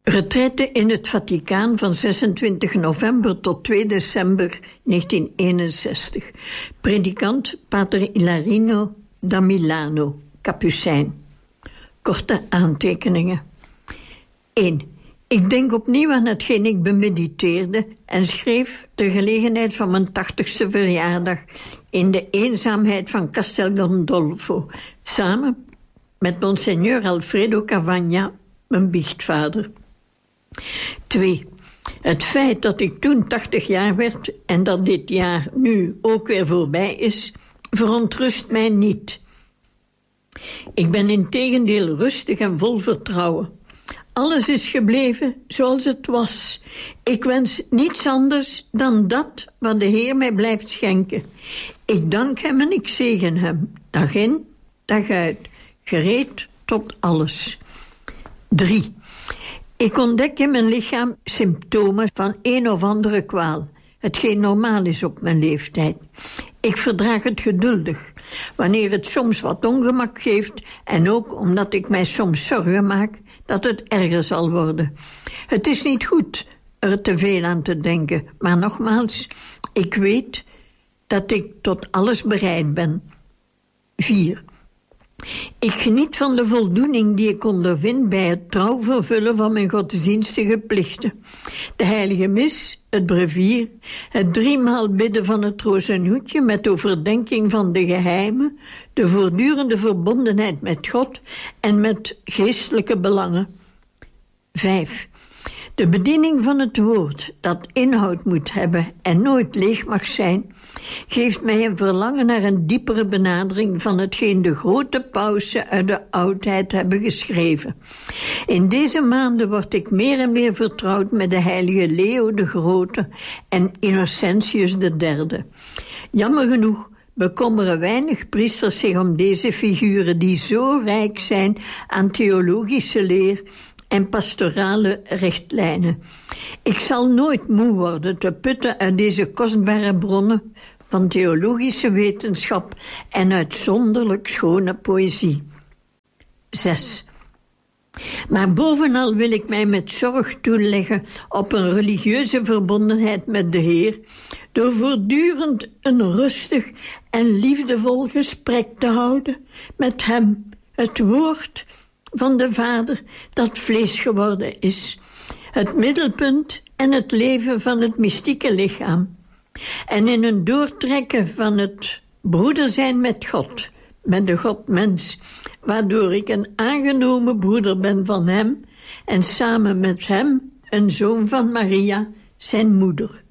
Retraite in het Vaticaan van 26 november tot 2 december 1961. Predikant Pater Ilarino da Milano, Capucijn. Korte aantekeningen. 1. Ik denk opnieuw aan hetgeen ik bemediteerde en schreef ter gelegenheid van mijn 80ste verjaardag in de eenzaamheid van Castel Gandolfo, samen met Monseigneur Alfredo Cavagna, mijn biechtvader. 2. Het feit dat ik toen 80 jaar werd en dat dit jaar nu ook weer voorbij is, verontrust mij niet. Ik ben integendeel rustig en vol vertrouwen. Alles is gebleven zoals het was. Ik wens niets anders dan dat wat de Heer mij blijft schenken. Ik dank hem en ik zegen hem, dag in, dag uit, gereed tot alles. 3. Ik ontdek in mijn lichaam symptomen van een of andere kwaal, hetgeen normaal is op mijn leeftijd. Ik verdraag het geduldig, wanneer het soms wat ongemak geeft en ook omdat ik mij soms zorgen maak dat het erger zal worden. Het is niet goed er te veel aan te denken, maar nogmaals, ik weet dat ik tot alles bereid ben. 4. Ik geniet van de voldoening die ik ondervind bij het trouw vervullen van mijn godsdienstige plichten. De heilige mis, het brevier, het 3-maal bidden van het rozenhoedje met overdenking van de geheimen, de voortdurende verbondenheid met God en met geestelijke belangen. 5. De bediening van het woord, dat inhoud moet hebben en nooit leeg mag zijn, geeft mij een verlangen naar een diepere benadering van hetgeen de grote pausen uit de oudheid hebben geschreven. In deze maanden word ik meer en meer vertrouwd met de heilige Leo de Grote en Innocentius III. Jammer genoeg bekommeren weinig priesters zich om deze figuren die zo rijk zijn aan theologische leer en pastorale richtlijnen. Ik zal nooit moe worden te putten uit deze kostbare bronnen van theologische wetenschap en uitzonderlijk schone poëzie. 6. Maar bovenal wil ik mij met zorg toeleggen op een religieuze verbondenheid met de Heer, door voortdurend een rustig en liefdevol gesprek te houden met Hem, het woord van de Vader dat vlees geworden is, het middelpunt en het leven van het mystieke lichaam, en in een doortrekken van het broeder zijn met God, met de God-mens, waardoor ik een aangenomen broeder ben van Hem en samen met Hem een zoon van Maria, zijn moeder.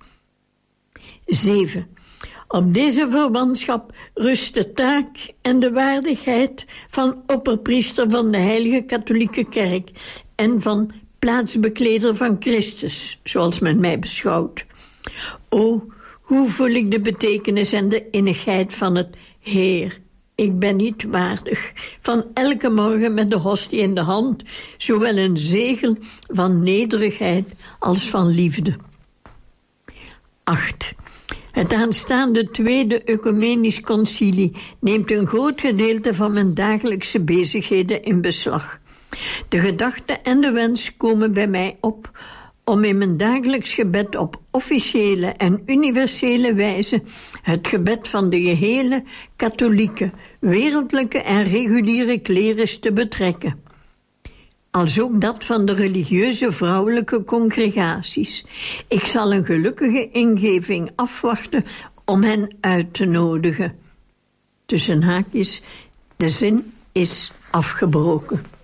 7. Op deze verwantschap rust de taak en de waardigheid van opperpriester van de Heilige Katholieke Kerk en van plaatsbekleder van Christus, zoals men mij beschouwt. O, hoe voel ik de betekenis en de innigheid van het Heer. Ik ben niet waardig van elke morgen met de hostie in de hand, zowel een zegel van nederigheid als van liefde. 8. Het aanstaande Tweede Ecumenisch Concilie neemt een groot gedeelte van mijn dagelijkse bezigheden in beslag. De gedachte en de wens komen bij mij op om in mijn dagelijks gebed op officiële en universele wijze het gebed van de gehele katholieke, wereldlijke en reguliere klerus te betrekken. Als ook dat van de religieuze vrouwelijke congregaties. Ik zal een gelukkige ingeving afwachten om hen uit te nodigen. Tussen haakjes, de zin is afgebroken.